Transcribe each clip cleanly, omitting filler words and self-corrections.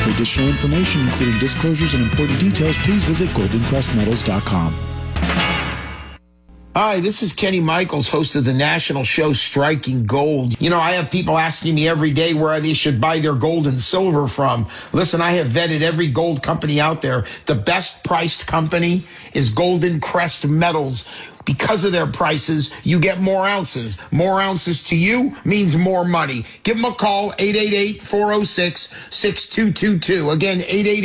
For additional information, including disclosures and important details, please visit goldencrestmetals.com. Hi, this is Kenny Michaels, host of the national show Striking Gold. You know, I have people asking me every day where they should buy their gold and silver from. Listen, I have vetted every gold company out there. The best priced company is Golden Crest Metals. Because of their prices, you get more ounces. More ounces to you means more money. Give them a call, 888-406-6222. Again,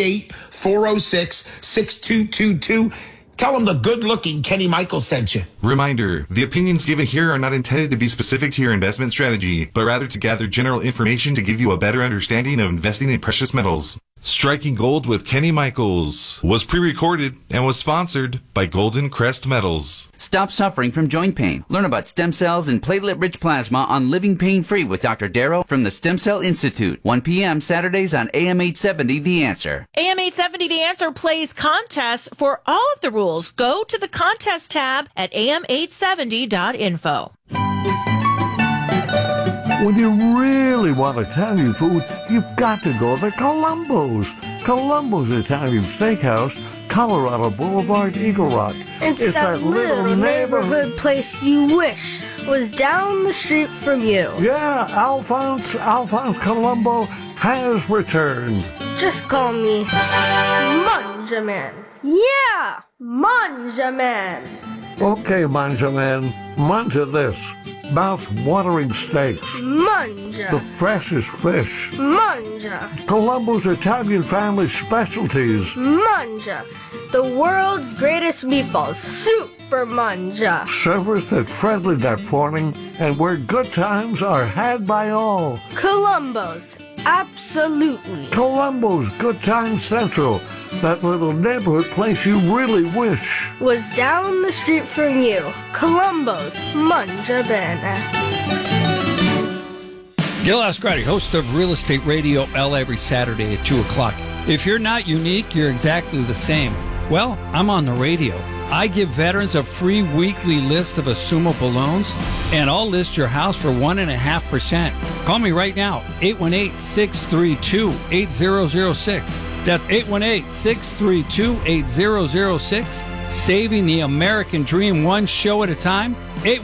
888-406-6222. Tell them the good-looking Kenny Michaels sent you. Reminder, the opinions given here are not intended to be specific to your investment strategy, but rather to gather general information to give you a better understanding of investing in precious metals. Striking Gold with Kenny Michaels was pre-recorded and was sponsored by Golden Crest Metals. Stop suffering from joint pain. Learn about stem cells and platelet-rich plasma on Living Pain-Free with Dr. Darrow from the Stem Cell Institute. 1 p.m. Saturdays on AM 870 The Answer. AM 870 The Answer plays contests for all of the rules. Go to the contest tab at am870.info. When you really want Italian food, you've got to go to Columbo's. Columbo's Italian Steakhouse, Colorado Boulevard, Eagle Rock. It's that little neighborhood place you wish was down the street from you. Yeah, Alphonse Columbo has returned. Just call me Manjaman. Yeah, Manjaman. Okay, Manjaman, manja this. Mouth-watering steaks. Manja. The freshest fish. Manja. Columbo's Italian family specialties. Manja. The world's greatest meatballs. Super Manja. Service that's friendly that morning and where good times are had by all. Columbo's. Absolutely. Columbo's Good Time Central. That little neighborhood place you really wish was down the street from you. Columbo's Manja Bene. Gil Ascardi, host of Real Estate Radio L every Saturday at 2 o'clock. If you're not unique, you're exactly the same. Well, I'm on the radio. I give veterans a free weekly list of assumable loans, and I'll list your house for 1.5%. Call me right now, 818-632-8006. That's 818-632-8006. Saving the American Dream one show at a time,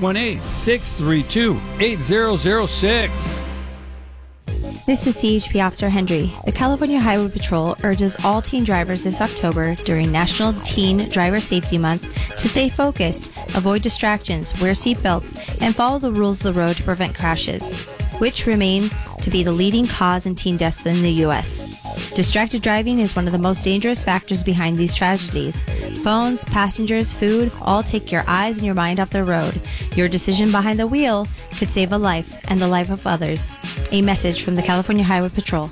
818-632-8006. This is CHP Officer Hendry. The California Highway Patrol urges all teen drivers this October during National Teen Driver Safety Month to stay focused, avoid distractions, wear seatbelts, and follow the rules of the road to prevent crashes, which remain to be the leading cause in teen deaths in the U.S. Distracted driving is one of the most dangerous factors behind these tragedies. Phones, passengers, food, all take your eyes and your mind off the road. Your decision behind the wheel could save a life and the life of others. A message from the California Highway Patrol.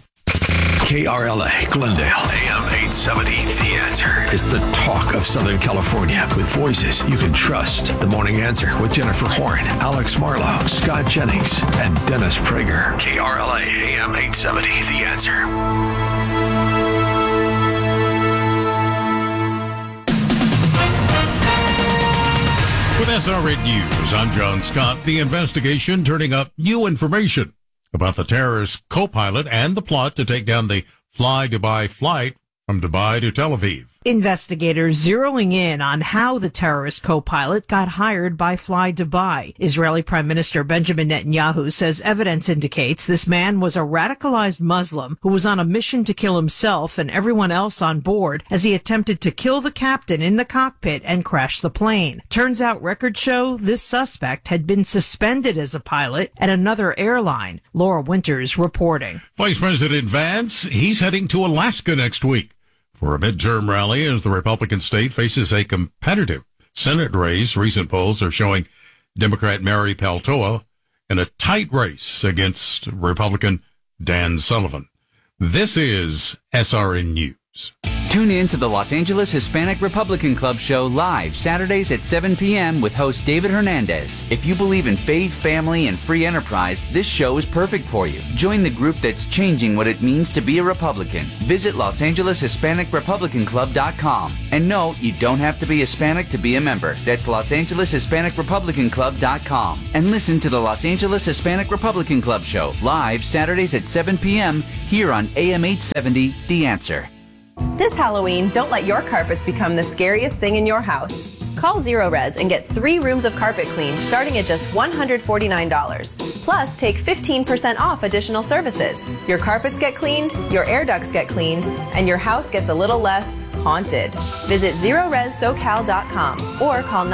KRLA, Glendale, AM 870, The Answer is the talk of Southern California with voices you can trust. The Morning Answer with Jennifer Horn, Alex Marlowe, Scott Jennings, and Dennis Prager. KRLA, AM 870, The Answer. With SRN News, I'm John Scott. The investigation turning up new information about the terrorist co-pilot and the plot to take down the Fly Dubai flight from Dubai to Tel Aviv. Investigators zeroing in on how the terrorist co-pilot got hired by Fly Dubai. Israeli Prime Minister Benjamin Netanyahu says evidence indicates this man was a radicalized Muslim who was on a mission to kill himself and everyone else on board as he attempted to kill the captain in the cockpit and crash the plane. Turns out records show this suspect had been suspended as a pilot at another airline. Laura Winters reporting. Vice President Vance, he's heading to Alaska next week for a midterm rally as the Republican state faces a competitive Senate race. Recent polls are showing Democrat Mary Peltola in a tight race against Republican Dan Sullivan. This is SRN News. Tune in to the Los Angeles Hispanic Republican Club show live Saturdays at 7 p.m. with host David Hernandez. If you believe in faith, family, and free enterprise, this show is perfect for you. Join the group that's changing what it means to be a Republican. Visit LosAngelesHispanicRepublicanClub.com. And no, you don't have to be Hispanic to be a member. That's LosAngelesHispanicRepublicanClub.com. And listen to the Los Angeles Hispanic Republican Club show live Saturdays at 7 p.m. here on AM 870, The Answer. This Halloween, don't let your carpets become the scariest thing in your house. Call Zero Res and get 3 rooms of carpet cleaned starting at just $149. Plus, take 15% off additional services. Your carpets get cleaned, your air ducts get cleaned, and your house gets a little less haunted. Visit ZeroResSoCal.com or call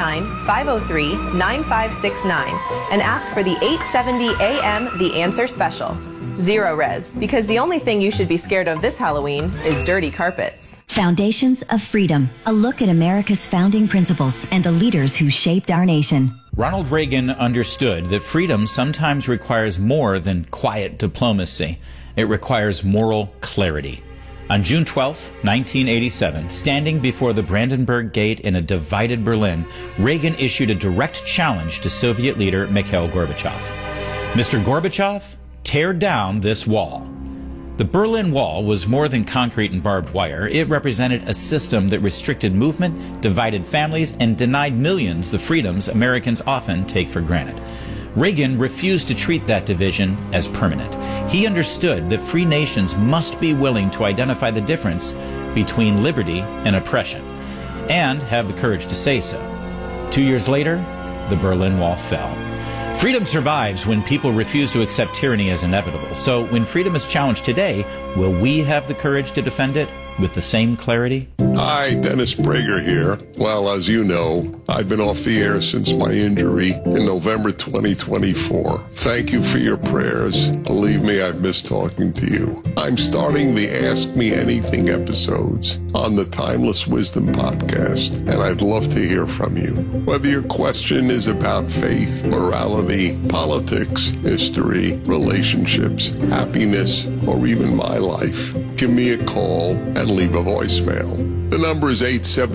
949-503-9569 and ask for the 870 AM The Answer Special. Zero Res, because the only thing you should be scared of this Halloween is dirty carpets. Foundations of Freedom, a look at America's founding principles and the leaders who shaped our nation. Ronald Reagan understood that freedom sometimes requires more than quiet diplomacy. It requires moral clarity. On June 12, 1987, standing before the Brandenburg Gate in a divided Berlin, Reagan issued a direct challenge to Soviet leader Mikhail Gorbachev. Mr. Gorbachev, tear down this wall. The Berlin Wall was more than concrete and barbed wire. It represented a system that restricted movement, divided families, and denied millions the freedoms Americans often take for granted. Reagan refused to treat that division as permanent. He understood that free nations must be willing to identify the difference between liberty and oppression, and have the courage to say so. 2 years later, the Berlin Wall fell. Freedom survives when people refuse to accept tyranny as inevitable. So when freedom is challenged today, will we have the courage to defend it with the same clarity? Hi, Dennis Prager here. Well, as you know, I've been off the air since my injury in November 2024. Thank you for your prayers. Believe me, I've missed talking to you. I'm starting the Ask Me Anything episodes on the Timeless Wisdom podcast, and I'd love to hear from you. Whether your question is about faith, morality, politics, history, relationships, happiness, or even my life, give me a call and leave a voicemail. The number is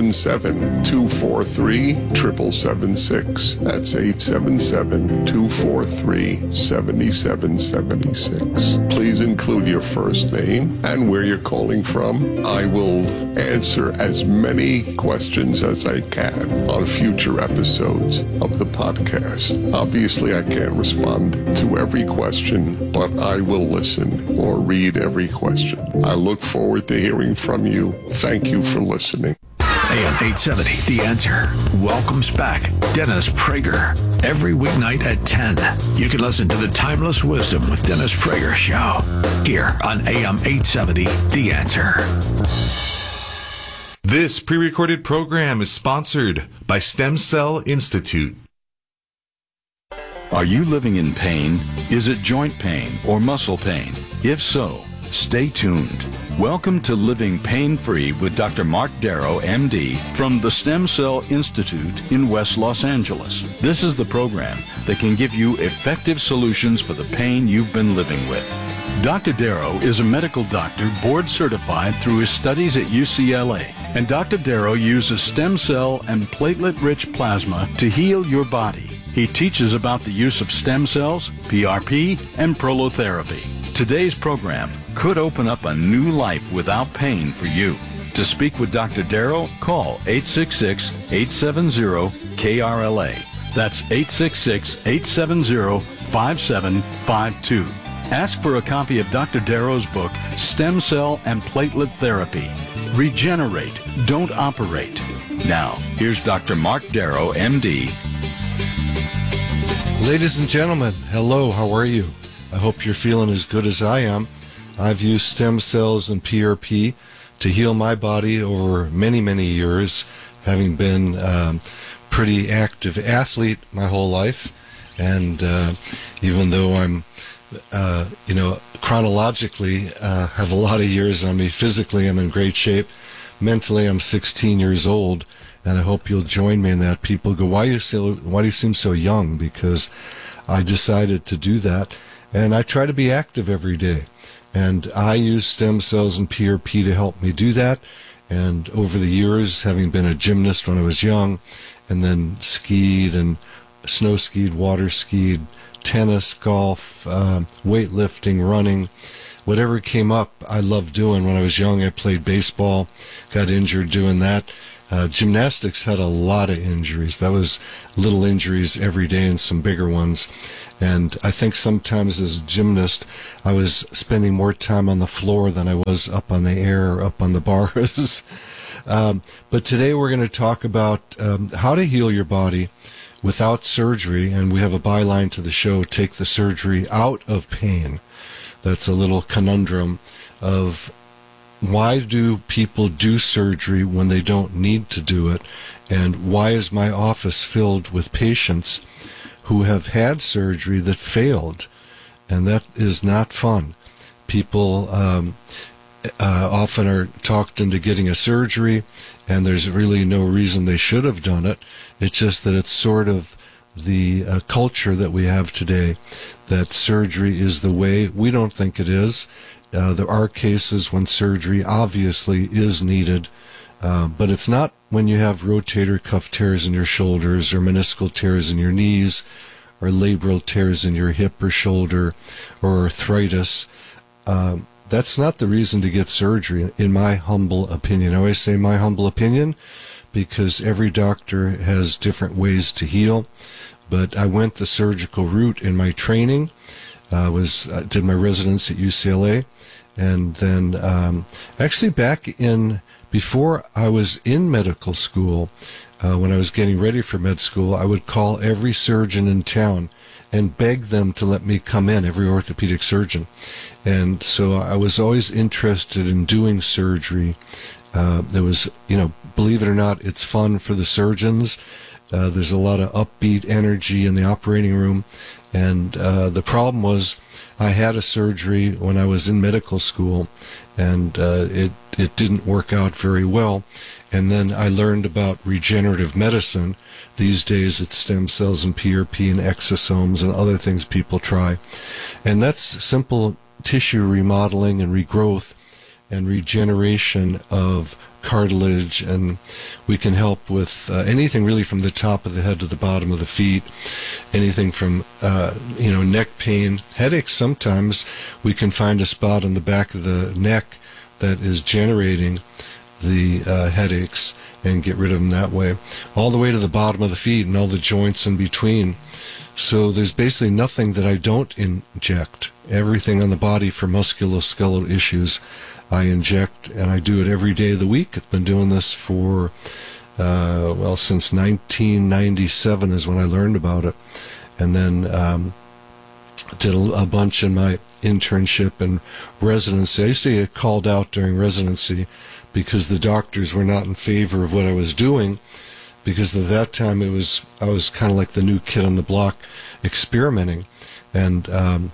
877-243-7776. That's 877-243-7776. Please include your first name and where you're calling from. I will answer as many questions as I can on future episodes of the podcast. Obviously, I can't respond to every question, but I will listen or read every question. I look forward to hearing from you. Thank you for listening. AM 870, The Answer, welcomes back Dennis Prager. Every weeknight at 10, you can listen to the Timeless Wisdom with Dennis Prager show here on AM 870, The Answer. This pre-recorded program is sponsored by Stem Cell Institute. Are you living in pain? Is it joint pain or muscle pain? If so, stay tuned. Welcome to Living Pain-Free with Dr. Mark Darrow, MD, from the Stem Cell Institute in West Los Angeles. This is the program that can give you effective solutions for the pain you've been living with. Dr. Darrow is a medical doctor board certified through his studies at UCLA, and Dr. Darrow uses stem cell and platelet-rich plasma to heal your body. He teaches about the use of stem cells, PRP, and prolotherapy. Today's program could open up a new life without pain for you. To speak with Dr. Darrow, call 866-870-KRLA. That's 866-870-5752. Ask for a copy of Dr. Darrow's book, Stem Cell and Platelet Therapy. Regenerate, don't operate. Now, here's Dr. Mark Darrow, MD. Ladies and gentlemen, hello, how are you? I hope you're feeling as good as I am. I've used stem cells and PRP to heal my body over many, many years, having been a pretty active athlete my whole life. And even though I'm, chronologically have a lot of years on me, physically I'm in great shape. Mentally, I'm 16 years old, and I hope you'll join me in that. People go, why do you seem so young? Because I decided to do that. And I try to be active every day. And I use stem cells and PRP to help me do that. And over the years, having been a gymnast when I was young, and then skied and snow skied, water skied, tennis, golf, weightlifting, running, whatever came up, I loved doing. When I was young, I played baseball, got injured doing that. Gymnastics had a lot of injuries. That was little injuries every day and some bigger ones. And I think sometimes as a gymnast, I was spending more time on the floor than I was up on the air or up on the bars. But today we're going to talk about how to heal your body without surgery. And we have a byline to the show, take the surgery out of pain. That's a little conundrum of why do people do surgery when they don't need to do it? And why is my office filled with patients who have had surgery that failed? And that is not fun. People often are talked into getting a surgery, and there's really no reason they should have done it. It's just that it's sort of the culture that we have today, that surgery is the way. We don't think it is. There are cases when surgery obviously is needed, but it's not when you have rotator cuff tears in your shoulders or meniscal tears in your knees or labral tears in your hip or shoulder or arthritis. That's not the reason to get surgery, in my humble opinion. I always say my humble opinion because every doctor has different ways to heal, but I went the surgical route in my training. I did my residency at UCLA. And then actually before I was in medical school, when I was getting ready for med school, I would call every surgeon in town and beg them to let me come in, every orthopedic surgeon. And so I was always interested in doing surgery. There was, believe it or not, it's fun for the surgeons. There's a lot of upbeat energy in the operating room. And the problem was I had a surgery when I was in medical school, and it didn't work out very well. And then I learned about regenerative medicine. These days it's stem cells and PRP and exosomes and other things people try. And that's simple tissue remodeling and regrowth and regeneration of cartilage, and we can help with anything really from the top of the head to the bottom of the feet, anything from neck pain, headaches. Sometimes we can find a spot on the back of the neck that is generating the headaches and get rid of them that way, all the way to the bottom of the feet and all the joints in between. So there's basically nothing that I don't inject. Everything on the body for musculoskeletal issues I inject, and I do it every day of the week. I've been doing this for, since 1997 is when I learned about it. And then did a bunch in my internship and residency. I used to get called out during residency because the doctors were not in favor of what I was doing, because at that time I was kind of like the new kid on the block experimenting. And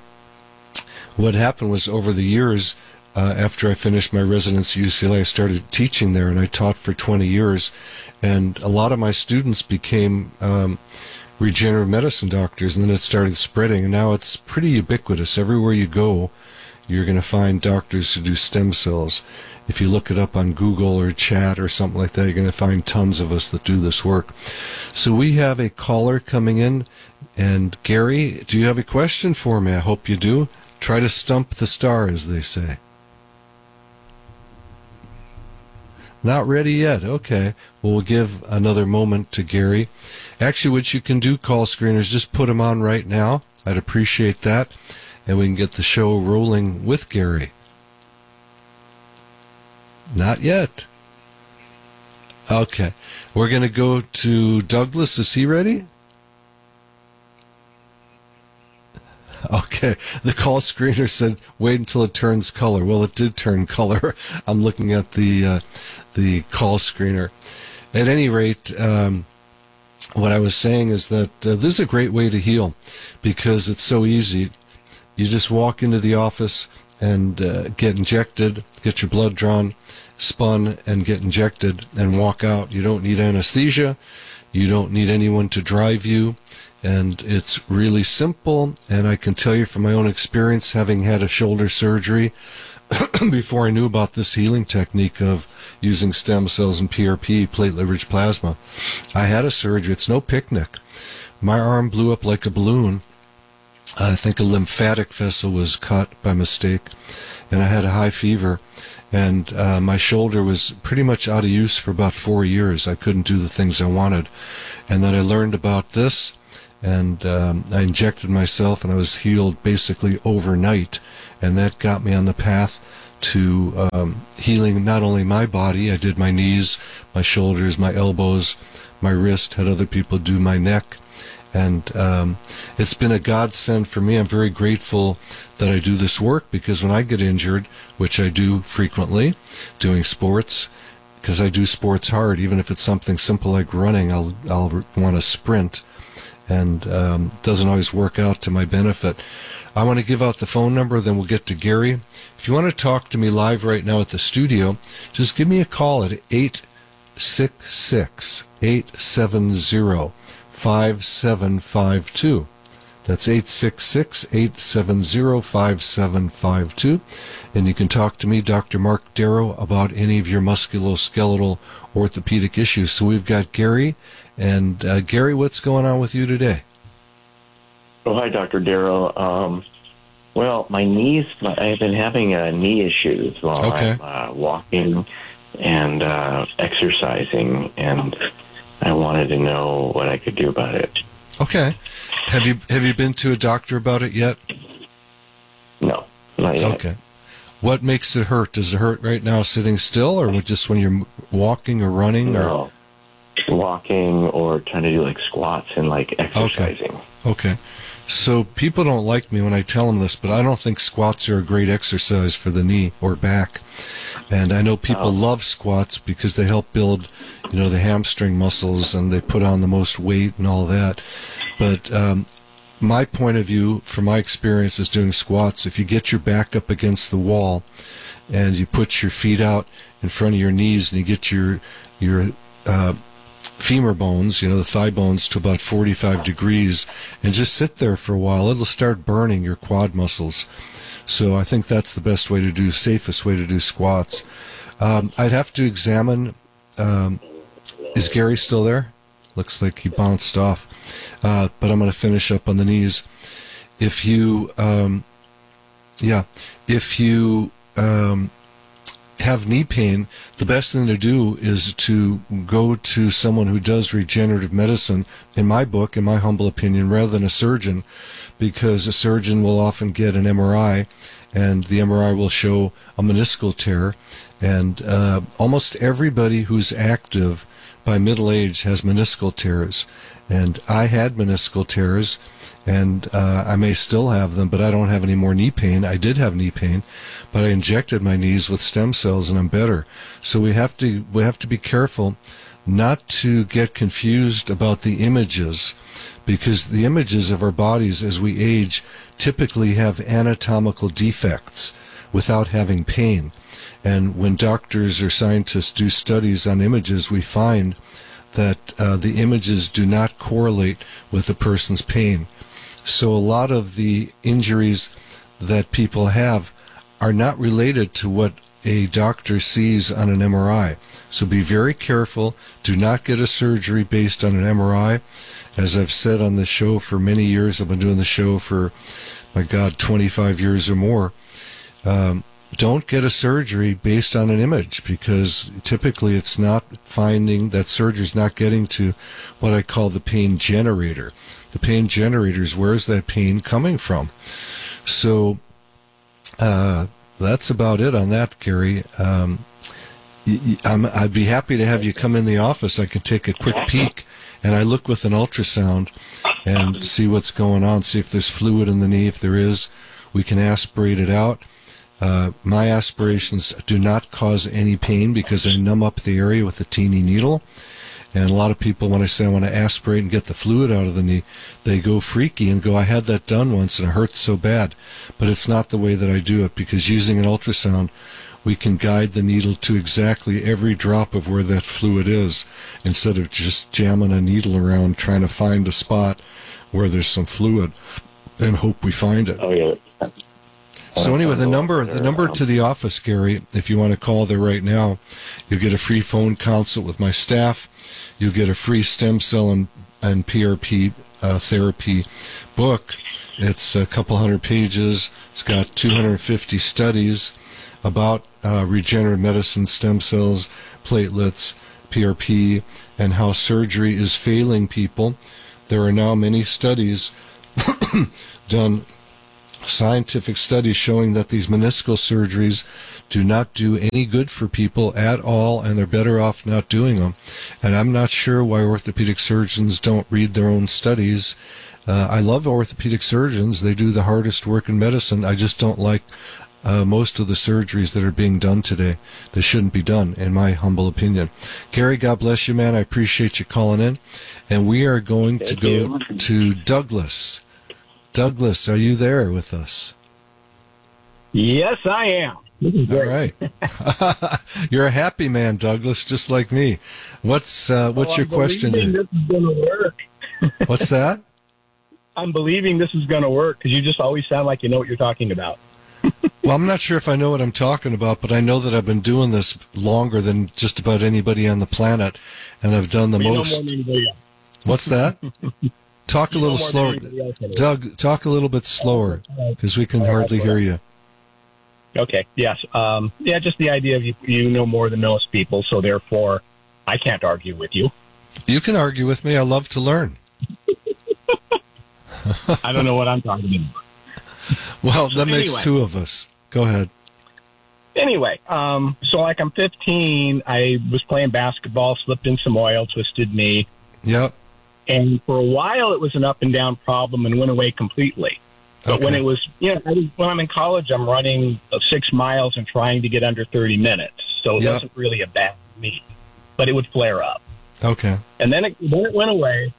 what happened was, over the years, after I finished my residency at UCLA, I started teaching there, and I taught for 20 years. And a lot of my students became regenerative medicine doctors, and then it started spreading, and now it's pretty ubiquitous. Everywhere you go, you're going to find doctors who do stem cells. If you look it up on Google or chat or something like that, you're going to find tons of us that do this work. So we have a caller coming in, and Gary, do you have a question for me? I hope you do. Try to stump the star, as they say. Not ready yet. Okay. Well, we'll give another moment to Gary. Actually, what you can do, call screeners, just put them on right now. I'd appreciate that. And we can get the show rolling with Gary. Not yet. Okay. We're going to go to Douglas. Is he ready? Okay. The call screener said, wait until it turns color. Well, it did turn color. I'm looking at the call screener. At any rate, what I was saying is that this is a great way to heal because it's so easy. You just walk into the office and get injected, get your blood drawn, spun, and get injected and walk out. You don't need anesthesia. You don't need anyone to drive you. and it's really simple. And I can tell you from my own experience, having had a shoulder surgery, before I knew about this healing technique of using stem cells and PRP, platelet-rich plasma, I had a surgery. It's no picnic. My arm blew up like a balloon. I think a lymphatic vessel was cut by mistake, and I had a high fever. And my shoulder was pretty much out of use for about 4 years. I couldn't do the things I wanted. And then I learned about this, and I injected myself, and I was healed basically overnight. And that got me on the path to healing not only my body. I did my knees, my shoulders, my elbows, my wrist, had other people do my neck. And it's been a godsend for me. I'm very grateful that I do this work, because when I get injured, which I do frequently, doing sports, because I do sports hard, even if it's something simple like running, I'll want to sprint, and it doesn't always work out to my benefit. I want to give out the phone number, then we'll get to Gary. If you want to talk to me live right now at the studio, just give me a call at 866-870-5752. That's 866-870-5752. And you can talk to me, Dr. Mark Darrow, about any of your musculoskeletal orthopedic issues. So we've got Gary. And Gary, what's going on with you today? Oh, hi, Dr. Darrow. Well, my knees, I've been having knee issues while I'm walking and exercising, and I wanted to know what I could do about it. Okay. Have you been to a doctor about it yet? No, not yet. Okay. What makes it hurt? Does it hurt right now sitting still, or just when you're walking or running? No, walking or trying to do like squats and like exercising. Okay. So people don't like me when I tell them this, but I don't think squats are a great exercise for the knee or back. And I know people love squats because they help build, the hamstring muscles, and they put on the most weight and all that. But my point of view, from my experience, is doing squats. If you get your back up against the wall and you put your feet out in front of your knees and you get your femur bones, the thigh bones, to about 45 degrees, and just sit there for a while, it'll start burning your quad muscles. So I think that's the safest way to do squats. I'd have to examine, is Gary still there? Looks like he bounced off. But I'm going to finish up on the knees. If you have knee pain, the best thing to do is to go to someone who does regenerative medicine, in my book, in my humble opinion, rather than a surgeon, because a surgeon will often get an MRI, and the MRI will show a meniscal tear, and almost everybody who's active by middle age has meniscal tears. And I had meniscal tears, and I may still have them, but I don't have any more knee pain. I did have knee pain, but I injected my knees with stem cells, and I'm better. So we have to be careful not to get confused about the images, because the images of our bodies as we age typically have anatomical defects without having pain. And when doctors or scientists do studies on images, we find that the images do not correlate with the person's pain. So a lot of the injuries that people have are not related to what a doctor sees on an MRI. So be very careful. Do not get a surgery based on an MRI. As I've said on the show for many years, I've been doing the show for, 25 years or more. Don't get a surgery based on an image, because typically it's not finding, that surgery's not getting to what I call the pain generator. The pain generator is, where's that pain coming from? So that's about it on that, Gary. I'd be happy to have you come in the office. I can take a quick peek, and I look with an ultrasound and see what's going on, see if there's fluid in the knee. If there is, we can aspirate it out. My aspirations do not cause any pain because I numb up the area with a teeny needle. And a lot of people, when I say I want to aspirate and get the fluid out of the knee, they go freaky and go, I had that done once and it hurts so bad. But it's not the way that I do it, because using an ultrasound, we can guide the needle to exactly every drop of where that fluid is, instead of just jamming a needle around trying to find a spot where there's some fluid and hope we find it. Oh, yeah. So anyway, the number to the office, Gary, if you want to call there right now, you'll get a free phone consult with my staff. You'll get a free stem cell and PRP therapy book. It's a couple hundred pages. It's got 250 studies about regenerative medicine, stem cells, platelets, PRP, and how surgery is failing people. There are now many studies done, scientific studies showing that these meniscal surgeries do not do any good for people at all, and they're better off not doing them. And I'm not sure why orthopedic surgeons don't read their own studies. I love orthopedic surgeons. They do the hardest work in medicine. I just don't like most of the surgeries that are being done today. They shouldn't be done, in my humble opinion. Gary, God bless you, man. I appreciate you calling in. And we are going to go to Douglas. Douglas, are you there with us? Yes, I am. All right. You're a happy man, Douglas, just like me. What's your question? This is going to work. What's that? I'm believing this is going to work because you just always sound like you know what you're talking about. Well, I'm not sure if I know what I'm talking about, but I know that I've been doing this longer than just about anybody on the planet, and I've done the most. What's that? Talk a little slower. Doug, talk a little bit slower because we can hardly hear you. Okay, yes. Just the idea of you know more than most people, so therefore I can't argue with you. You can argue with me. I love to learn. I don't know what I'm talking about. Well, that makes two of us. Go ahead. Anyway, so like I'm 15, I was playing basketball, slipped in some oil, twisted knee. Yep. And for a while, it was an up and down problem and went away completely. But when it was, when I'm in college, I'm running 6 miles and trying to get under 30 minutes. So it wasn't really a bad knee, but it would flare up. Okay. And then it went away.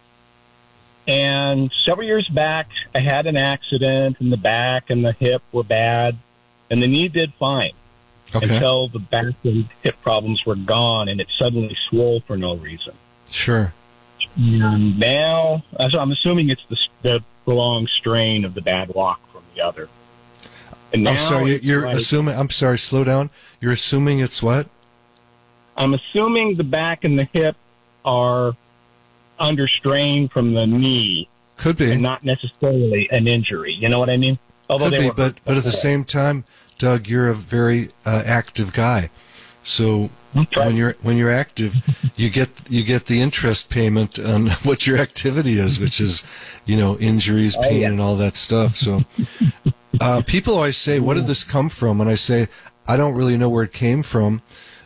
And several years back, I had an accident, and the back and the hip were bad, and the knee did fine until the back and hip problems were gone, and it suddenly swole for no reason. Sure. And now, so I'm assuming it's the prolonged strain of the bad walk from the other. And now I'm sorry, you're assuming. I'm sorry, slow down. You're assuming it's what? I'm assuming the back and the hip are under strain from the knee. Could be. And not necessarily an injury. You know what I mean? Could be, but at the same time, Doug, you're a very active guy. So when you're active, you get the interest payment on what your activity is, which is, injuries, pain, and all that stuff. So people always say, "What did this come from?" And I say, I don't really know where it came from.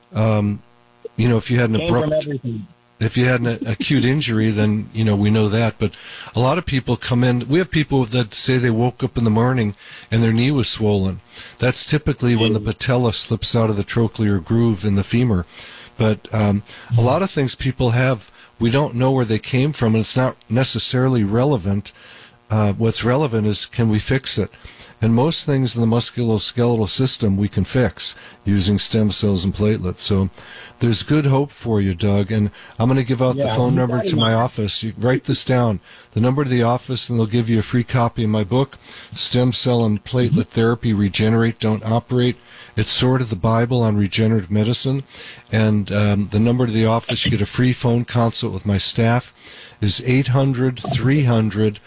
If you had an if you had an acute injury, then, we know that. But a lot of people come in. We have people that say they woke up in the morning and their knee was swollen. That's typically when the patella slips out of the trochlear groove in the femur. But a lot of things people have, we don't know where they came from, and it's not necessarily relevant. What's relevant is, can we fix it? And most things in the musculoskeletal system we can fix using stem cells and platelets. So there's good hope for you, Doug. And I'm going to give out the phone number to my office. You write this down, the number to the office, and they'll give you a free copy of my book, Stem Cell and Platelet Therapy, Regenerate, Don't Operate. It's sort of the Bible on regenerative medicine. And the number to the office, you get a free phone consult with my staff, is 800-300-9300,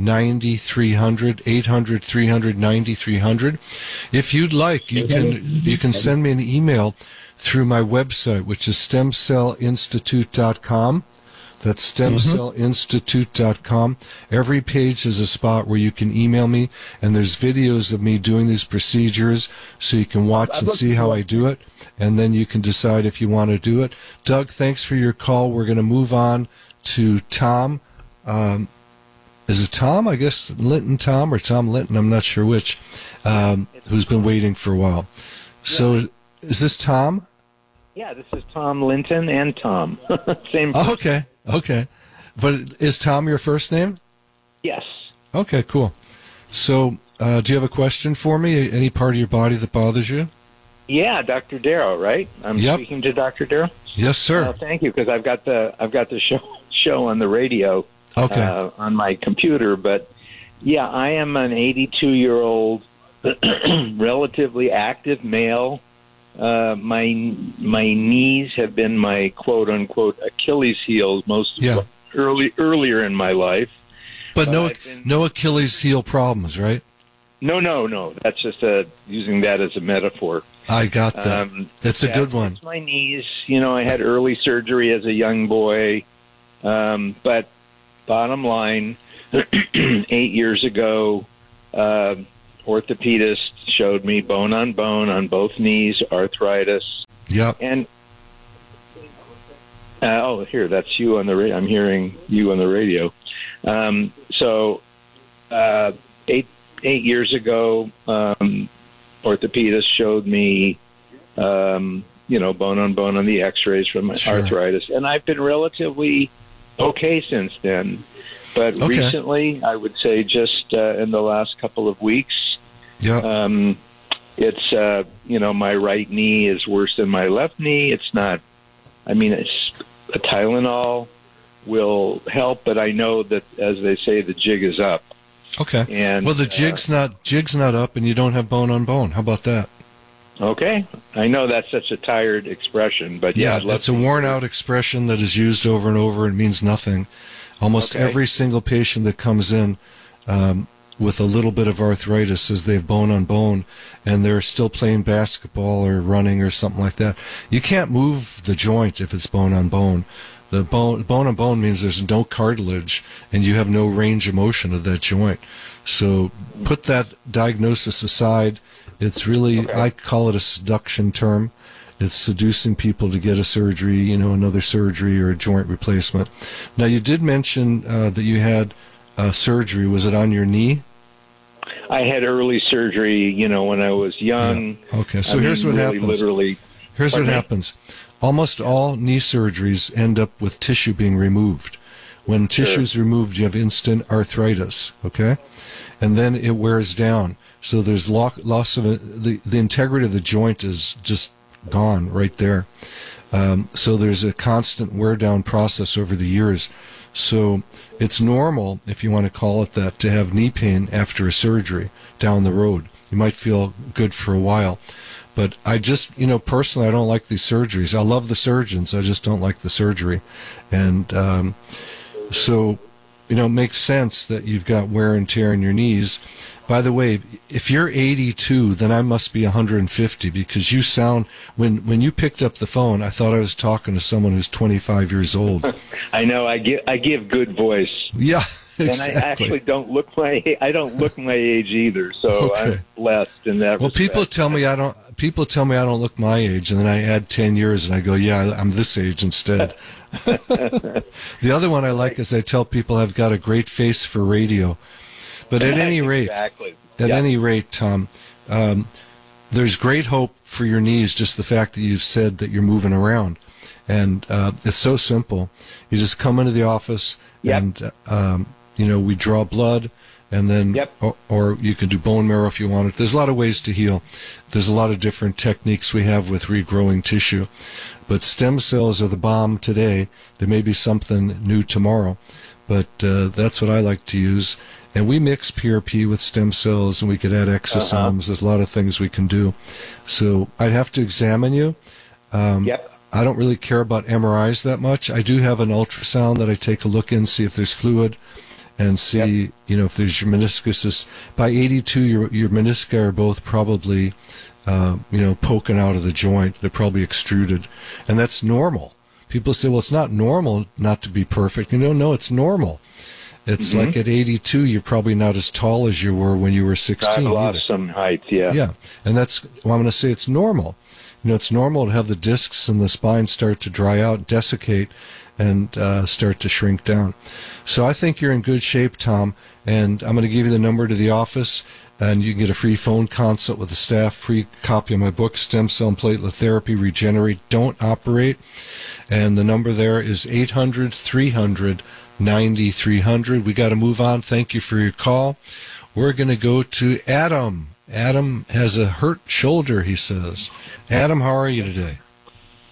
800-300-9300. If you'd like, you can send me an email through my website, which is stemcellinstitute.com. That's stemcellinstitute.com. Every page is a spot where you can email me, and there's videos of me doing these procedures, so you can watch and see how I do it, and then you can decide if you want to do it. Doug, thanks for your call. We're going to move on to Tom. Is it Tom? I guess Linton Tom or Tom Linton, I'm not sure which, who's been waiting for a while. So is this Tom? Yeah, this is Tom Linton and Tom. Same person. Oh, okay. But is Tom your first name? Yes. Okay, cool. So do you have a question for me? Any part of your body that bothers you? Yeah, Dr. Darrow, right? I'm speaking to Dr. Darrow? Yes, sir. Thank you, because I've got the show on the radio. on my computer. But yeah, I am an 82-year-old, relatively active male. My knees have been my quote unquote Achilles heels earlier in my life. But no Achilles heel problems, right? No. That's just using that as a metaphor. I got that. It's a good one. It's my knees. I had early surgery as a young boy. But bottom line, 8 years ago, orthopedist showed me bone on both knees, arthritis. Yep. And here, that's you on the radio. I'm hearing you on the radio. So 8 years ago, orthopedist showed me, bone on the X-rays from my arthritis, and I've been relatively okay since then. But recently, I would say just in the last couple of weeks, it's my right knee is worse than my left knee. It's not. It's a Tylenol will help, but I know that, as they say, the jig is up. Okay. And the jig's not up, and you don't have bone on bone. How about that? Okay. I know that's such a tired expression, but that's a worn-out expression that is used over and over and means nothing. Almost every single patient that comes in with a little bit of arthritis says they have bone on bone, and they're still playing basketball or running or something like that. You can't move the joint if it's bone on bone. The bone on bone means there's no cartilage, and you have no range of motion of that joint. So put that diagnosis aside. It's really, I call it a seduction term. It's seducing people to get a surgery, another surgery or a joint replacement. Now, you did mention that you had surgery. Was it on your knee? I had early surgery, when I was young. Yeah. Okay, so here's what happens. Here's what happens. Almost all knee surgeries end up with tissue being removed. When tissue is removed, you have instant arthritis, okay? And then it wears down. So there's loss of the integrity of the joint is just gone right there. So there's a constant wear down process over the years. So it's normal, if you want to call it that, to have knee pain after a surgery down the road. You might feel good for a while. But I just, personally, I don't like these surgeries. I love the surgeons. I just don't like the surgery. And so, it makes sense that you've got wear and tear in your knees. By the way, if you're 82, then I must be 150, because you sound, when you picked up the phone, I thought I was talking to someone who's 25 years old. I know. I give good voice. Yeah. Exactly. And I actually don't look my age either, so I'm blessed in that respect. People tell me I don't look my age, and then I add 10 years and I go, yeah, I'm this age instead. The other one I like is I tell people I've got a great face for radio. But at any rate, any rate, Tom, there's great hope for your knees, just the fact that you've said that you're moving around. And it's so simple. You just come into the office and we draw blood, and then, or you can do bone marrow if you want it. There's a lot of ways to heal. There's a lot of different techniques we have with regrowing tissue. But stem cells are the bomb today. There may be something new tomorrow, but that's what I like to use. And we mix PRP with stem cells, and we could add exosomes. There's a lot of things we can do. So I'd have to examine you. I don't really care about MRIs that much. I do have an ultrasound that I take a look in, see if there's fluid, and see, if there's your meniscus. By 82, your menisci are both probably, poking out of the joint. They're probably extruded, and that's normal. People say, well, it's not normal not to be perfect. No, it's normal. It's like at 82, you're probably not as tall as you were when you were 16. I've lost some height, Yeah, and I'm going to say it's normal. It's normal to have the discs in the spine start to dry out, desiccate, and start to shrink down. So I think you're in good shape, Tom, and I'm going to give you the number to the office, and you can get a free phone consult with the staff, free copy of my book, Stem Cell and Platelet Therapy, Regenerate, Don't Operate. And the number there is 800-300-9300. We got to move on. Thank you for your call. We're going to go to Adam. Adam has a hurt shoulder, he says. Adam, how are you today?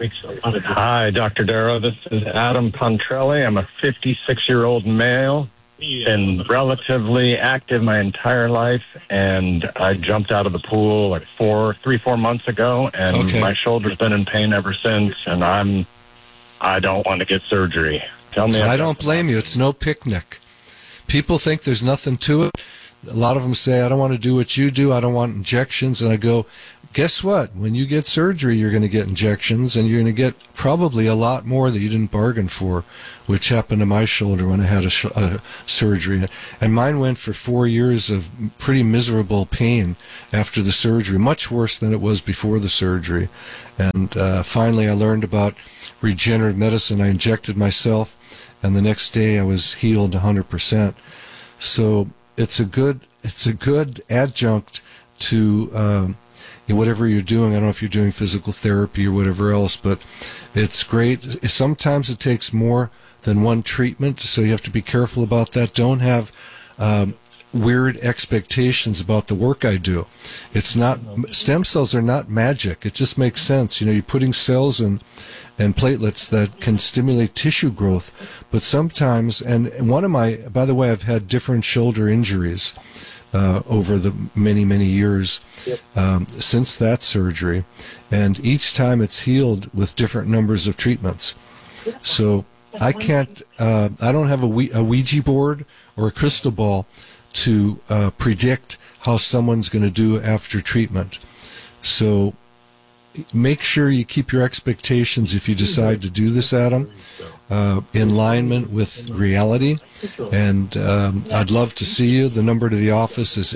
Hi, Dr. Darrow. This is Adam Pontrelli. I'm a 56-year-old male. Been relatively active my entire life, and I jumped out of the pool like 4 months ago, and my shoulder's been in pain ever since, and I don't want to get surgery. Tell me. I don't blame you. It's no picnic. People think there's nothing to it. A lot of them say, I don't want to do what you do. I don't want injections. And I go, guess what? When you get surgery, you're going to get injections, and you're going to get probably a lot more that you didn't bargain for, which happened to my shoulder when I had a surgery. And mine went for 4 years of pretty miserable pain after the surgery, much worse than it was before the surgery. And finally, I learned about regenerative medicine. I injected myself, and the next day I was healed 100%. So it's a good adjunct to whatever you're doing. I don't know if you're doing physical therapy or whatever else, but it's great. Sometimes it takes more than one treatment, so you have to be careful about that. Don't have weird expectations about the work I do. It's not, stem cells are not magic. It just makes sense. You're putting cells and platelets that can stimulate tissue growth. But sometimes, and by the way, I've had different shoulder injuries over the many years since that surgery, and each time it's healed with different numbers of treatments. So I don't have a Ouija board or a crystal ball to predict how someone's going to do after treatment. So make sure you keep your expectations, if you decide to do this, Adam, in alignment with reality. And I'd love to see you. The number to the office is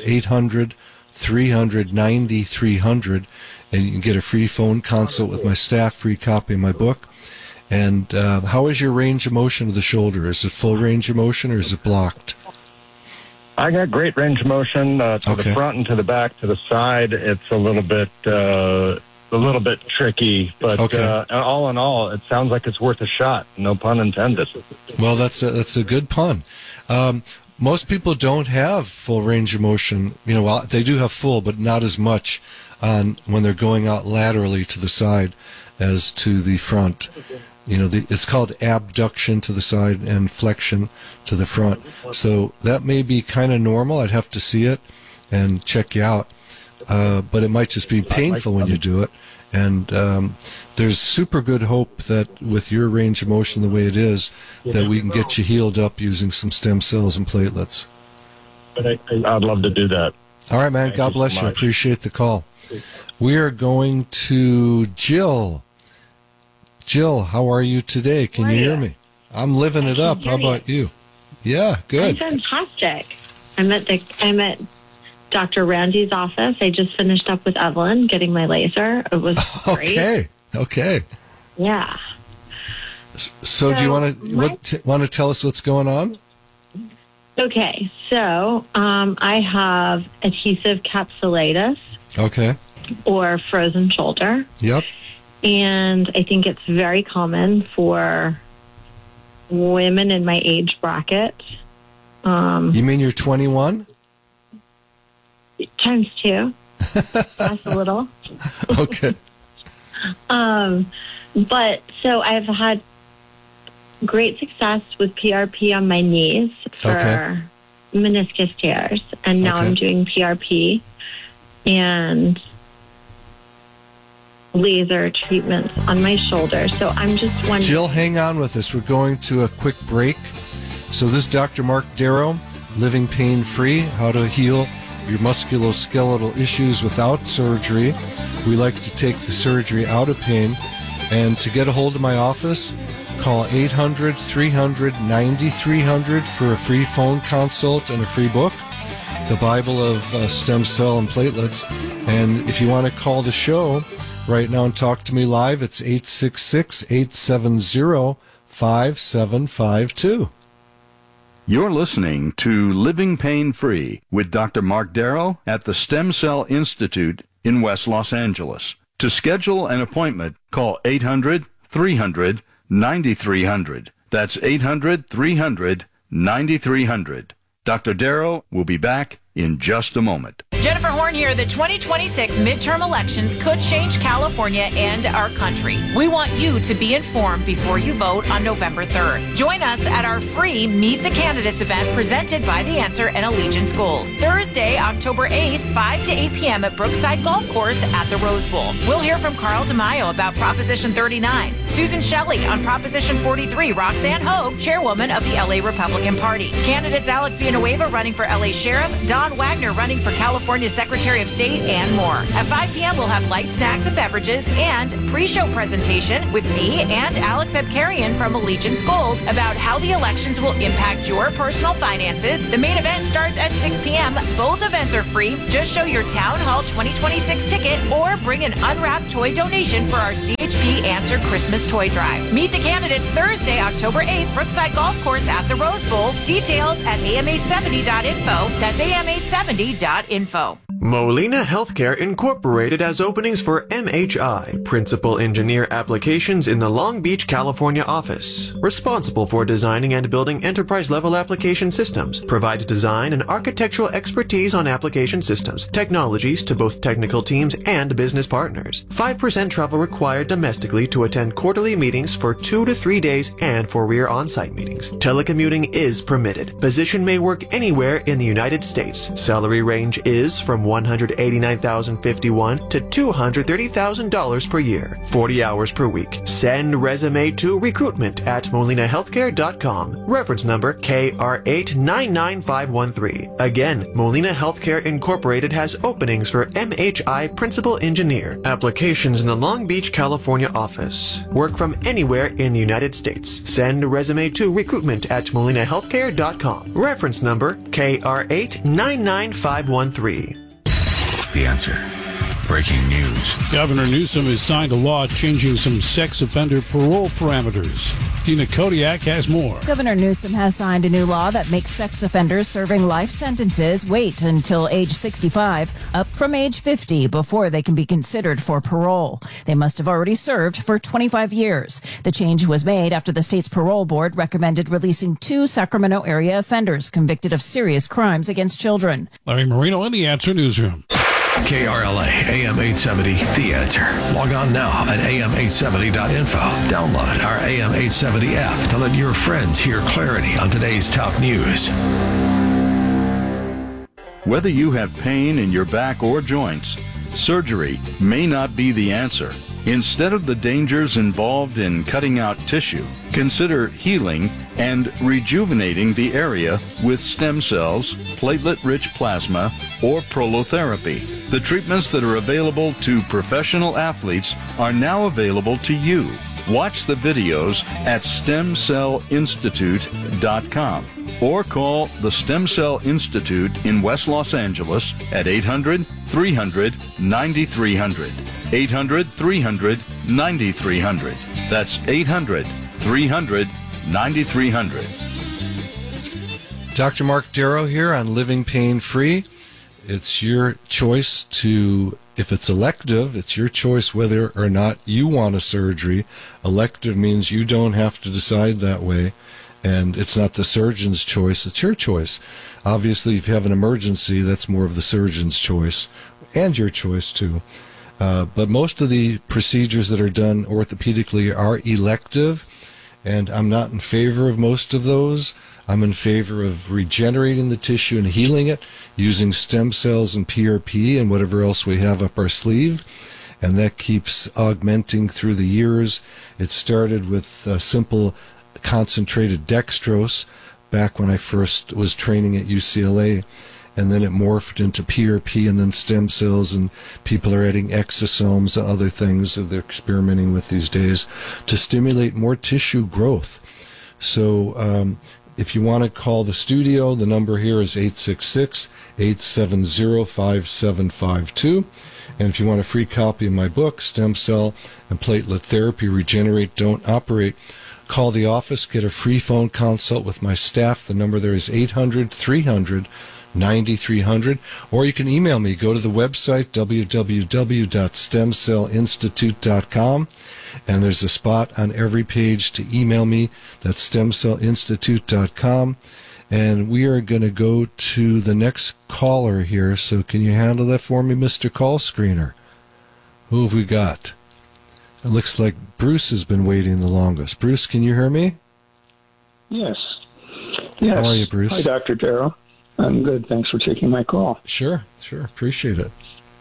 800-300-9300, and you can get a free phone consult with my staff, free copy of my book. And how is your range of motion of the shoulder? Is it full range of motion, or is it blocked? I got great range of motion to the front and to the back, to the side. It's a little bit tricky, but all in all, it sounds like it's worth a shot. No pun intended. Well, that's a good pun. Most people don't have full range of motion. They do have full, but not as much when they're going out laterally to the side as to the front. It's called abduction to the side and flexion to the front. So that may be kind of normal. I'd have to see it and check you out. But it might just be painful when you do it. And there's super good hope that with your range of motion the way it is, that we can get you healed up using some stem cells and platelets. I'd love to do that. All right, man. God bless you. I appreciate the call. We are going to Jill. Jill, how are you today? Can you hear me? I'm living it up. How about you? Yeah, good. I'm fantastic. I'm at Dr. Randy's office. I just finished up with Evelyn getting my laser. It was great. Okay. Yeah. So do you want to tell us what's going on? Okay. So I have adhesive capsulitis. Okay. Or frozen shoulder. Yep. And I think it's very common for women in my age bracket. You mean you're 21? Times 2. That's a little. Okay. But so I've had great success with PRP on my knees for meniscus tears. And now I'm doing PRP and laser treatments on my shoulder. So I'm just wondering. Jill, hang on with us. We're going to a quick break. So this is Dr. Mark Darrow, Living Pain Free, how to heal your musculoskeletal issues without surgery. We like to take the surgery out of pain. And to get a hold of my office, call 800-300-9300 for a free phone consult and a free book, The Bible of Stem Cell and Platelets. And if you want to call the show right now and talk to me live, it's 866-870-5752. You're listening to Living Pain Free with Dr. Mark Darrow at the Stem Cell Institute in West Los Angeles. To schedule an appointment, call 800-300-9300. That's 800-300-9300. Dr. Darrow will be back in just a moment. Jennifer Horn here. The 2026 midterm elections could change California and our country. We want you to be informed before you vote on November 3rd. Join us at our free Meet the Candidates event presented by The Answer and Allegiance Gold. Thursday, October 8th, 5 to 8 p.m. at Brookside Golf Course at the Rose Bowl. We'll hear from Carl DeMaio about Proposition 39, Susan Shelley on Proposition 43, Roxanne Hogue, chairwoman of the LA Republican Party. Candidates Alex Villanueva running for LA Sheriff, Don Wagner running for California Secretary of State, and more. At 5 p.m., we'll have light snacks and beverages and pre-show presentation with me and Alex Abkarian from Allegiance Gold about how the elections will impact your personal finances. The main event starts at 6 p.m. Both events are free. Just show your Town Hall 2026 ticket or bring an unwrapped toy donation for our CHP Answer Christmas Toy Drive. Meet the candidates Thursday, October 8th, Brookside Golf Course at the Rose Bowl. Details at am870.info. That's am870.info. Molina Healthcare Incorporated has openings for MHI, Principal Engineer Applications in the Long Beach, California office. Responsible for designing and building enterprise-level application systems. Provides design and architectural expertise on application systems, technologies to both technical teams and business partners. 5% travel required domestically to attend quarterly meetings for 2 to 3 days and for rear on-site meetings. Telecommuting is permitted. Position may work anywhere in the United States. Salary range is from $189,051 to $230,000 per year, 40 hours per week. Send resume to recruitment@molinahealthcare.com. Reference number KR899513. Again, Molina Healthcare Incorporated has openings for MHI Principal Engineer. Applications in the Long Beach, California office. Work from anywhere in the United States. Send resume to recruitment@molinahealthcare.com. Reference number KR899513. The Answer. Breaking news. Governor Newsom has signed a law changing some sex offender parole parameters. Tina Kodiak has more. Governor Newsom has signed a new law that makes sex offenders serving life sentences wait until age 65, up from age 50, before they can be considered for parole. They must have already served for 25 years. The change was made after the state's parole board recommended releasing 2 Sacramento area offenders convicted of serious crimes against children. Larry Marino in the Answer Newsroom. KRLA, AM 870, The Answer. Log on now at am870.info. Download our AM 870 app to let your friends hear clarity on today's top news. Whether you have pain in your back or joints, surgery may not be the answer. Instead of the dangers involved in cutting out tissue, consider healing and rejuvenating the area with stem cells, platelet-rich plasma, or prolotherapy. The treatments that are available to professional athletes are now available to you. Watch the videos at stemcellinstitute.com or call the Stem Cell Institute in West Los Angeles at 800-300-9300. 800-300-9300. That's 800-300-9300. Dr. Mark Darrow here on Living Pain Free. It's your choice to, if it's elective, it's your choice whether or not you want a surgery. Elective means you don't have to decide that way, and it's not the surgeon's choice, it's your choice. Obviously, if you have an emergency, that's more of the surgeon's choice, and your choice too. But most of the procedures that are done orthopedically are elective, and I'm not in favor of most of those. I'm in favor of regenerating the tissue and healing it using stem cells and PRP and whatever else we have up our sleeve, and that keeps augmenting through the years. It started with simple concentrated dextrose back when I first was training at UCLA, and then it morphed into PRP and then stem cells, and people are adding exosomes and other things that they're experimenting with these days to stimulate more tissue growth. So if you want to call the studio, the number here is 866-870-5752. And if you want a free copy of my book, Stem Cell and Platelet Therapy, Regenerate, Don't Operate, call the office, get a free phone consult with my staff. The number there is 800-300-9300, or you can email me. Go to the website, www.stemcellinstitute.com, and there's a spot on every page to email me. That's stemcellinstitute.com. And we are going to go to the next caller here. So can you handle that for me, Mr. Call Screener? Who have we got? It looks like Bruce has been waiting the longest. Bruce, can you hear me? Yes. How are you, Bruce? Hi, Dr. Darrow. I'm good. Thanks for taking my call. Sure. Appreciate it.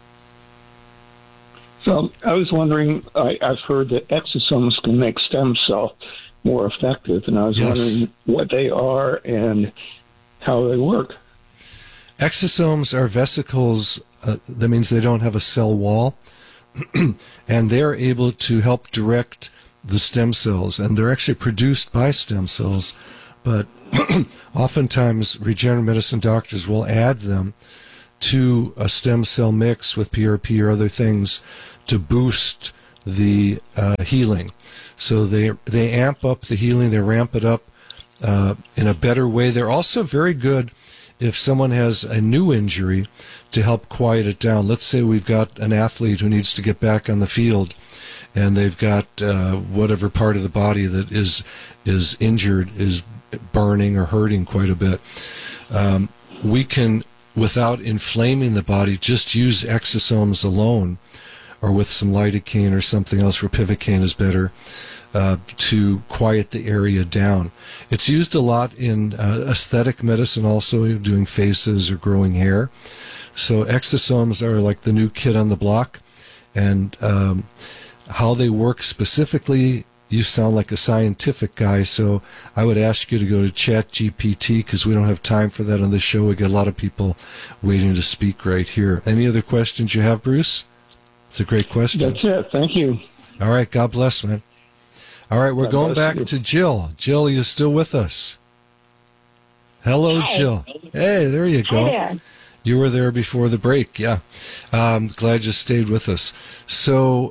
So I was wondering, I've heard that exosomes can make stem cells more effective, and I was wondering what they are and how they work. Exosomes are vesicles. That means they don't have a cell wall, and they're able to help direct the stem cells, and they're actually produced by stem cells, but oftentimes regenerative medicine doctors will add them to a stem cell mix with PRP or other things to boost the healing. So they amp up the healing, they ramp it up in a better way. They're also very good if someone has a new injury to help quiet it down. Let's say we've got an athlete who needs to get back on the field, and they've got whatever part of the body that is injured is burning or hurting quite a bit. We can, without inflaming the body, just use exosomes alone, or with some lidocaine or something else, ropivacaine is better, to quiet the area down. It's used a lot in aesthetic medicine also, doing faces or growing hair. So exosomes are like the new kid on the block, and how they work specifically, you sound like a scientific guy, so I would ask you to go to ChatGPT, because we don't have time for that on the show. We get a lot of people waiting to speak right here. Any other questions you have, Bruce? It's a great question. That's it. Thank you. All right. God bless, man. All right. We're going back to Jill. Jill, are you still with us? Hello, Hi. Jill. Hey, there you go. Hi there. You were there before the break. Yeah. Glad you stayed with us. So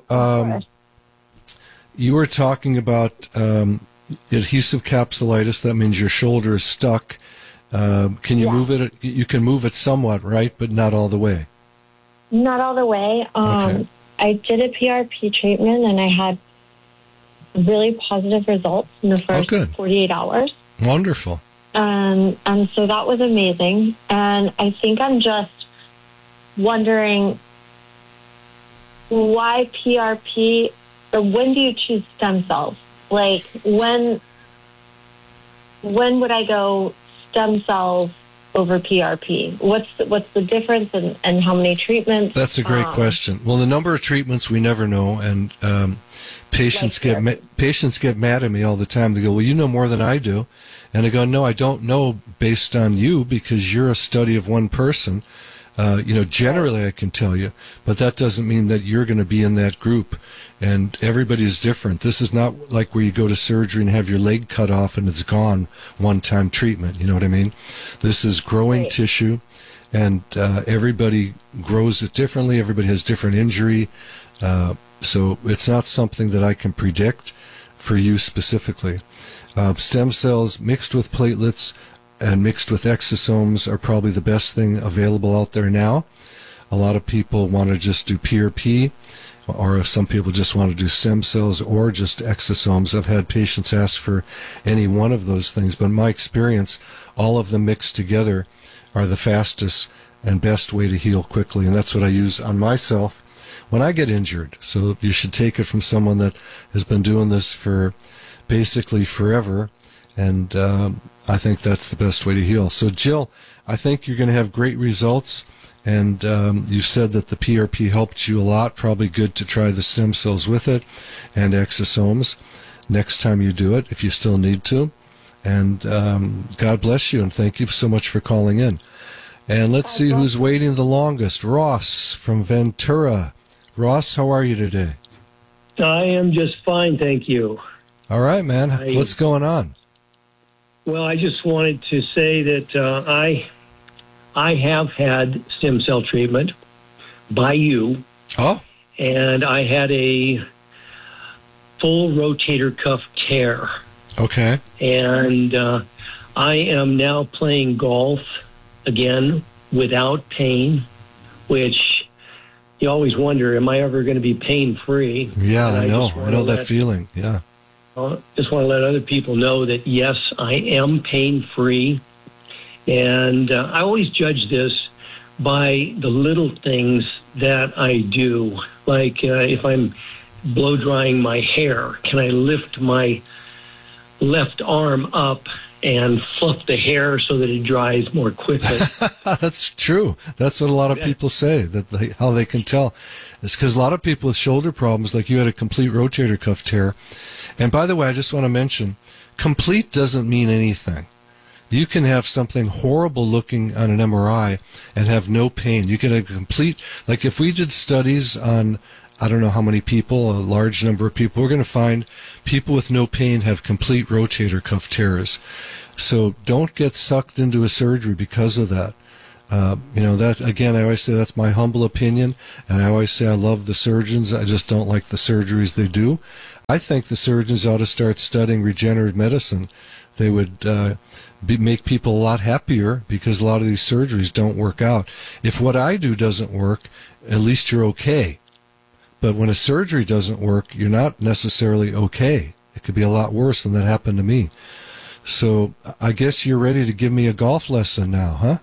you were talking about adhesive capsulitis. That means your shoulder is stuck. Can you move it? You can move it somewhat, right? But not all the way. Not all the way. Okay. I did a PRP treatment, and I had really positive results in the first 48 hours. Wonderful. And so that was amazing. And I think I'm just wondering why PRP, or when do you choose stem cells? Like, when would I go stem cells over PRP? What's the difference, and how many treatments? That's a great question. Well, the number of treatments we never know, and patients get mad at me all the time. They go, "Well, you know more than I do," and I go, "No, I don't know based on you, because you're a study of one person. Generally I can tell you, but that doesn't mean that you're going to be in that group, and everybody's different. This is not like where you go to surgery and have your leg cut off and it's gone, one-time treatment, you know what I mean? This is growing tissue, and everybody grows it differently, everybody has different injury, so it's not something that I can predict for you specifically. Stem cells mixed with platelets and mixed with exosomes are probably the best thing available out there now. A lot of people want to just do PRP, or some people just want to do stem cells or just exosomes. I've had patients ask for any one of those things, but in my experience, all of them mixed together are the fastest and best way to heal quickly, and that's what I use on myself when I get injured. So you should take it from someone that has been doing this for basically forever, and I think that's the best way to heal. So, Jill, I think you're going to have great results, and you said that the PRP helped you a lot. Probably good to try the stem cells with it and exosomes next time you do it, if you still need to. And God bless you, and thank you so much for calling in. And let's see who's waiting the longest. Ross from Ventura. Ross, how are you today? I am just fine, thank you. All right, man. What's going on? Well, I just wanted to say that I have had stem cell treatment by you. Oh. And I had a full rotator cuff tear. Okay. And I am now playing golf again without pain, which you always wonder, am I ever going to be pain-free? Yeah, I know. I know that feeling. Yeah. Just want to let other people know that, yes, I am pain-free. And I always judge this by the little things that I do. Like if I'm blow drying my hair, can I lift my left arm up and fluff the hair so that it dries more quickly? That's true. That's what a lot of people say, how they can tell. It's because a lot of people with shoulder problems, like you had a complete rotator cuff tear. And by the way, I just want to mention, complete doesn't mean anything. You can have something horrible looking on an MRI and have no pain. You can have complete, like if we did studies on, I don't know how many people, a large number of people, we're going to find people with no pain have complete rotator cuff tears. So don't get sucked into a surgery because of that. That, again, I always say that's my humble opinion, and I always say I love the surgeons. I just don't like the surgeries they do. I think the surgeons ought to start studying regenerative medicine. They would make people a lot happier because a lot of these surgeries don't work out. If what I do doesn't work, at least you're okay. But when a surgery doesn't work, you're not necessarily okay. It could be a lot worse than that happened to me. So I guess you're ready to give me a golf lesson now, huh?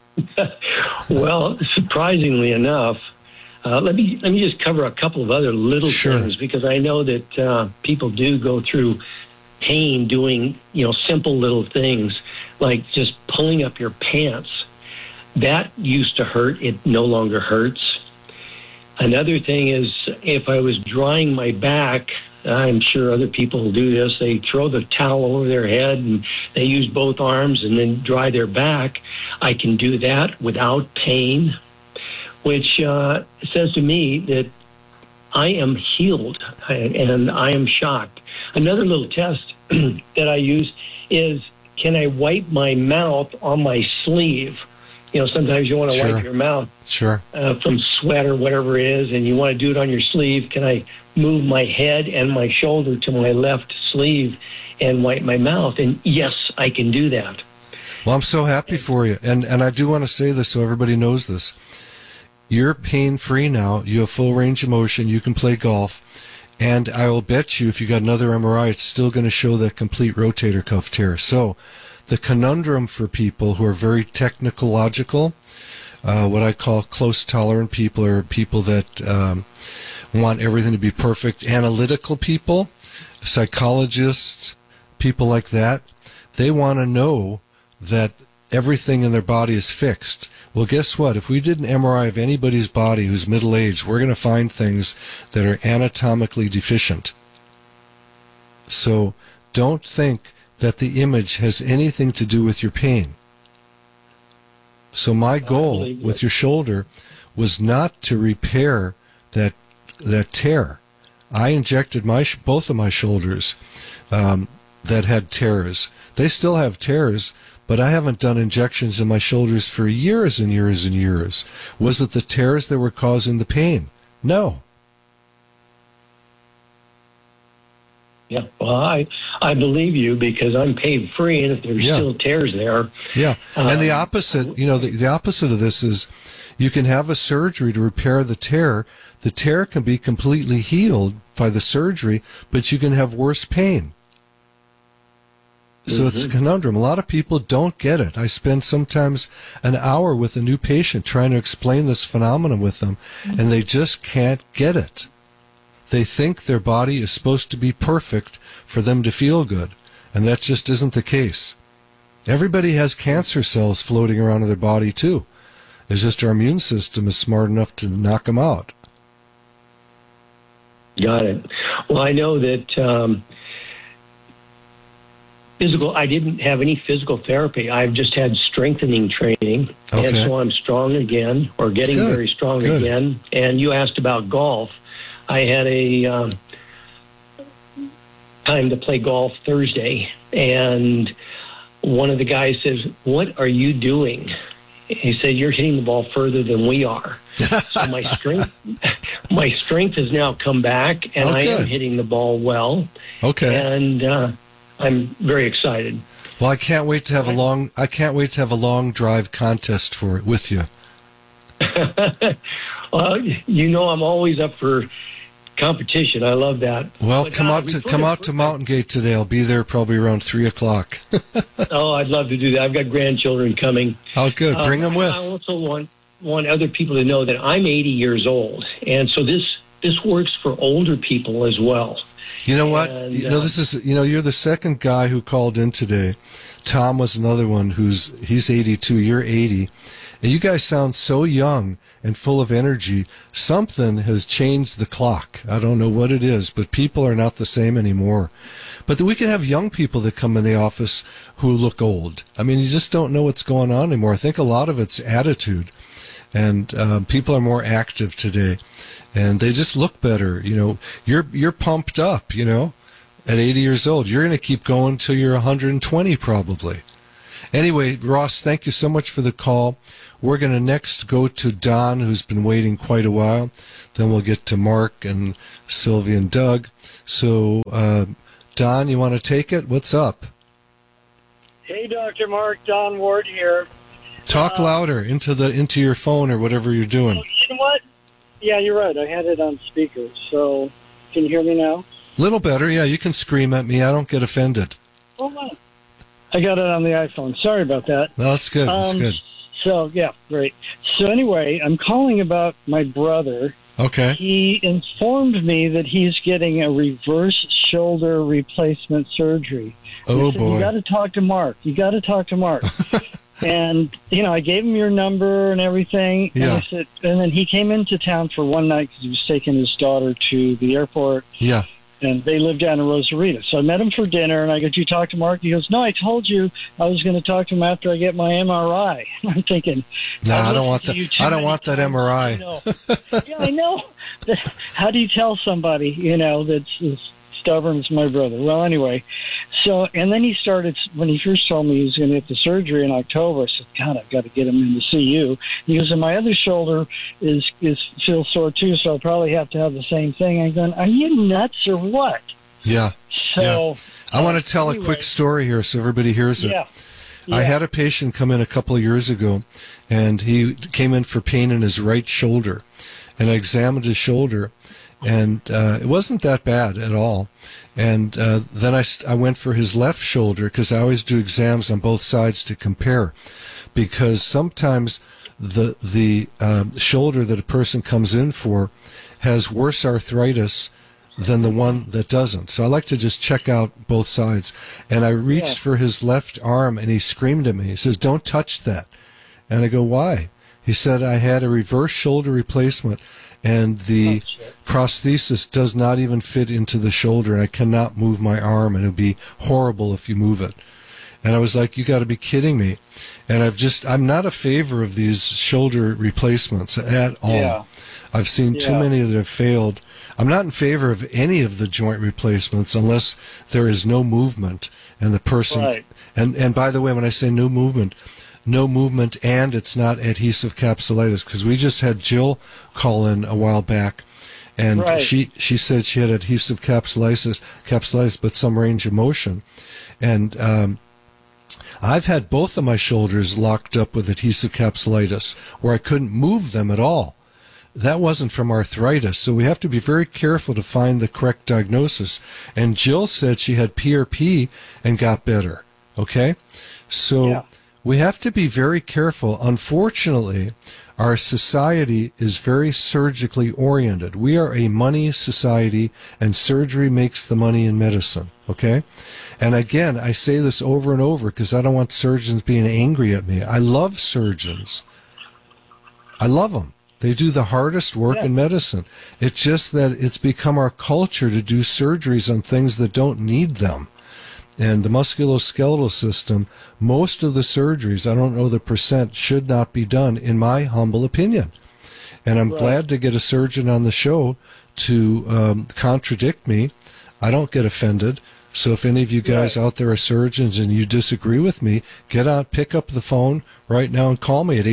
Well, surprisingly enough, let me just cover a couple of other little things, because I know that people do go through pain doing, simple little things like just pulling up your pants. That used to hurt. It no longer hurts. Another thing is if I was drying my back, I'm sure other people will do this. They throw the towel over their head and they use both arms and then dry their back. I can do that without pain, which says to me that I am healed and I am shocked. Another little test that I use is, can I wipe my mouth on my sleeve? Sometimes you want to wipe your mouth from sweat or whatever it is, and you want to do it on your sleeve. Can I move my head and my shoulder to my left sleeve and wipe my mouth? And yes, I can do that. Well, I'm so happy for you. And I do want to say this so everybody knows this. You're pain-free now. You have full range of motion. You can play golf. And I will bet you if you got another MRI, it's still going to show that complete rotator cuff tear. So the conundrum for people who are very technological, what I call close tolerant people, are people that want everything to be perfect. Analytical people, psychologists, people like that, they want to know that everything in their body is fixed. Well, guess what? If we did an MRI of anybody's body who's middle-aged, we're going to find things that are anatomically deficient. So don't think that the image has anything to do with your pain. So my goal with your shoulder was not to repair that tear. I injected both of my shoulders that had tears. They still have tears, but I haven't done injections in my shoulders for years and years and years. Was it the tears that were causing the pain? No. Yeah, well, I believe you because I'm paid free, and if there's still tears there. Yeah, and the opposite, the opposite of this is you can have a surgery to repair the tear. The tear can be completely healed by the surgery, but you can have worse pain. So it's a conundrum. A lot of people don't get it. I spend sometimes an hour with a new patient trying to explain this phenomenon with them, and they just can't get it. They think their body is supposed to be perfect for them to feel good, and that just isn't the case. Everybody has cancer cells floating around in their body, too. It's just our immune system is smart enough to knock them out. Got it. Well, I know that I didn't have any physical therapy. I've just had strengthening training, and so I'm strong again, or getting very strong again. And you asked about golf. I had a time to play golf Thursday, and one of the guys says, "What are you doing?" He said, "You're hitting the ball further than we are." So my strength has now come back, and I am hitting the ball well. Okay. And I'm very excited. Well, I can't wait to have a long drive contest with you. Well, I'm always up for competition. I love that. Well, But, come out to Mountain Gate today. I'll be there probably around 3:00. Oh, I'd love to do that. I've got grandchildren coming. Oh, good. Bring them with. I also want other people to know that I'm 80 years old, and so this works for older people as well. You know what? And, this is, you're the second guy who called in today. Tom was another one he's 82, you're 80. And you guys sound so young and full of energy. Something has changed the clock. I don't know what it is, but people are not the same anymore. But we can have young people that come in the office who look old. I mean, you just don't know what's going on anymore. I think a lot of it's attitude. And people are more active today. And they just look better. You're pumped up, at 80 years old. You're going to keep going till you're 120 probably. Anyway, Ross, thank you so much for the call. We're going to next go to Don, who's been waiting quite a while. Then we'll get to Mark and Sylvia and Doug. So, Don, you want to take it? What's up? Hey, Dr. Mark, Don Ward here. Talk louder into your phone or whatever you're doing. You know what? Yeah, you're right. I had it on speaker. So, can you hear me now? Little better. Yeah, you can scream at me. I don't get offended. Hold on. I got it on the iPhone. Sorry about that. No, that's good. That's good. So, yeah, great. So, anyway, I'm calling about my brother. Okay. He informed me that he's getting a reverse shoulder replacement surgery. Oh, he said, boy. You got to talk to Mark. And, I gave him your number and everything. Yeah. And then he came into town for one night because he was taking his daughter to the airport. Yeah. And they live down in Rosarita. So I met him for dinner, and I go, "Did you talk to Mark?" He goes, "No, I told you I was going to talk to him after I get my MRI." I'm thinking, no, I don't want that. I don't want that MRI. Yeah, I know. How do you tell somebody, that's as stubborn as my brother? Well, anyway, and then he started, when he first told me he was going to get the surgery in October, I said, God, I've got to get him in to see you. He goes, and my other shoulder feels sore too, so I'll probably have to have the same thing. I'm going, are you nuts or what? Yeah. So I want to tell a quick story here so everybody hears it. Yeah. I had a patient come in a couple of years ago, and he came in for pain in his right shoulder. And I examined his shoulder, and it wasn't that bad at all. And then I went for his left shoulder because I always do exams on both sides to compare, because sometimes the shoulder that a person comes in for has worse arthritis than the one that doesn't. So I like to just check out both sides. And I reached for his left arm, and he screamed at me. He says, "Don't touch that." And I go, "Why?" He said, "I had a reverse shoulder replacement, and the prosthesis does not even fit into the shoulder, and I cannot move my arm, and it would be horrible if you move it." And I was like, you got to be kidding me. And I'm not a favor of these shoulder replacements at all. Yeah. I've seen too many that have failed. I'm not in favor of any of the joint replacements unless there is no movement and the person. Right. And by the way, when I say no movement and it's not adhesive capsulitis, because we just had Jill call in a while back, and she said she had adhesive capsulitis, but some range of motion. And I've had both of my shoulders locked up with adhesive capsulitis where I couldn't move them at all. That wasn't from arthritis, so we have to be very careful to find the correct diagnosis. And Jill said she had PRP and got better. Okay? So we have to be very careful. Unfortunately, our society is very surgically oriented. We are a money society, and surgery makes the money in medicine. Okay? And again, I say this over and over because I don't want surgeons being angry at me. I love surgeons. I love them. They do the hardest work in medicine. It's just that it's become our culture to do surgeries on things that don't need them. And the musculoskeletal system, most of the surgeries, I don't know the percent, should not be done, in my humble opinion. And I'm glad to get a surgeon on the show to contradict me. I don't get offended. So if any of you guys out there are surgeons and you disagree with me, pick up the phone right now and call me at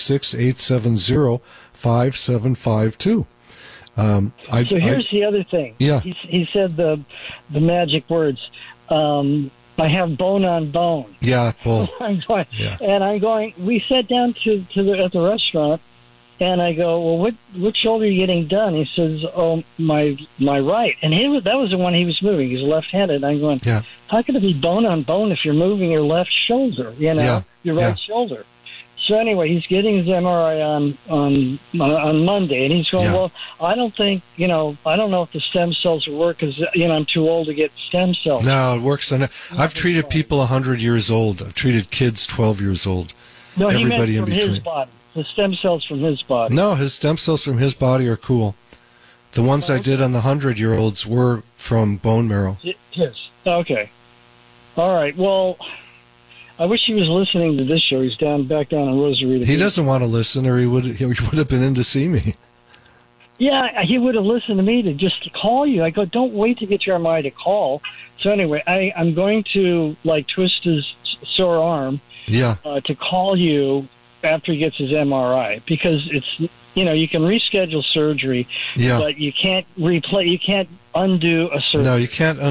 866-870-5752. So here's the other thing. Yeah. He said the magic words. I have bone on bone. Yeah, well, I'm going, and I'm going. We sat down at the restaurant, And I go, well, what shoulder are you getting done? He says, oh, my right. And that was the one he was moving. He's left-handed. And I'm going, how can it be bone on bone if you're moving your left shoulder, your right shoulder? So anyway, he's getting his MRI on Monday, and he's going, well, I don't think, I don't know if the stem cells will work because, I'm too old to get stem cells. No, it works. I've treated people 100 years old. I've treated kids 12 years old. No, everybody he meant from in between. his body. The stem cells from his body. No, his stem cells from his body are cool. The ones I did on the 100-year-olds were from bone marrow. His. Okay. All right. Well, I wish he was listening to this show. He's back down in Rosarito. He doesn't want to listen, or he would have been in to see me. Yeah, he would have listened to me to just call you. I go, don't wait to get your MRI to call. So anyway, I'm going to twist his sore arm. Yeah. To call you after he gets his MRI, because it's you can reschedule surgery, but you can't undo a surgery. No, you can't